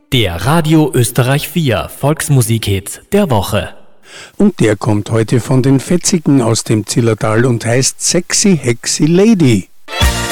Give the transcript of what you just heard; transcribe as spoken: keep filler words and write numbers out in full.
Der Radio Österreich vier Volksmusikhit der Woche. Und der kommt heute von den Fetzigen aus dem Zillertal und heißt Sexy Hexy Lady.